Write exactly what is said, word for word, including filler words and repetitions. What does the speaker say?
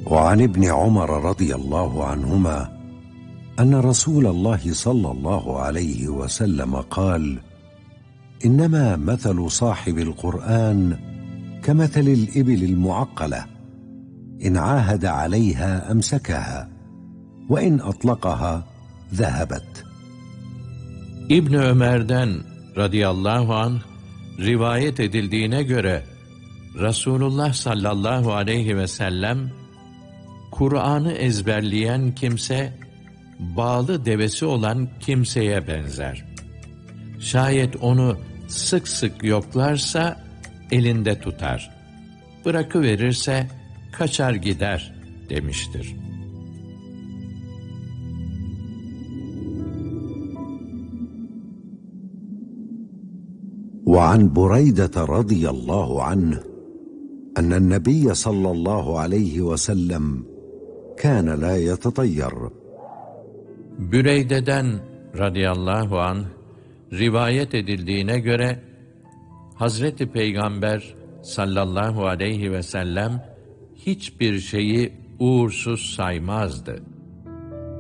وعن ابن عمر رضي الله عنهما أن رسول الله صلى الله عليه وسلم قال: إنما مثل صاحب القرآن كمثل الإبل المعقلة، إن عاهد عليها أمسكها، وإن أطلقها ذهبت. İbn Ömer'den radıyallahu anh rivayet edildiğine göre Resulullah sallallahu aleyhi ve sellem, Kur'an'ı ezberleyen kimse bağlı devesi olan kimseye benzer. Şayet onu sık sık yoklarsa elinde tutar, bırakıverirse kaçar gider demiştir. وعن بريدة رضي الله عنه أن النبي صلى الله عليه وسلم كان لا يتطير. Büreyde'den radıyallahu anh rivayet edildiğine göre Hazreti Peygamber sallallahu aleyhi ve sellem hiçbir şeyi uğursuz saymazdı.